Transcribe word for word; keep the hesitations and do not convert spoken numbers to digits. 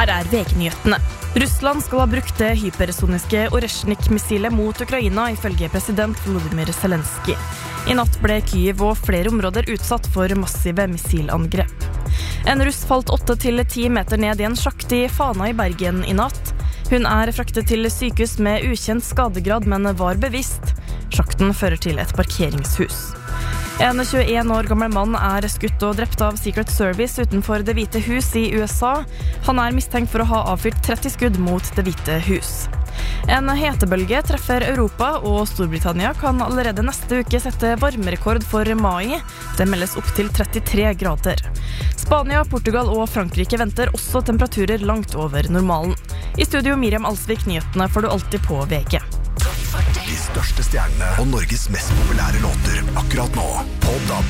Her er V G-nyhetene. Russland skal ha brukt det hypersoniske Oreshnik-missilet mot Ukraina, ifølge president Volodymyr Zelensky. I natt ble Kyiv og flere områder utsatt for massive missilangrep. En russ falt åtte til ti meter ned i en sjakt i Fana i Bergen i natt. Hun er fraktet til sykehus med ukjent skadegrad, men var bevisst. Sjakten fører til et parkeringshus. En tjueen år gammel mann er skutt og drept av Secret Service utenfor Det hvite hus i U S A. Han er mistenkt for å ha avfyrt tretti skudd mot Det hvite hus. En hetebølge treffer Europa, og Storbritannia kan allerede neste uke sette varmerekord for mai. Det meldes opp til trettitre grader. Spania, Portugal og Frankrike venter også temperaturer langt over normalen. I studio Miriam Alsvik, nyhetene får du alltid på V G. De største stjernene og Norges mest populære låter akkurat nå på D A B.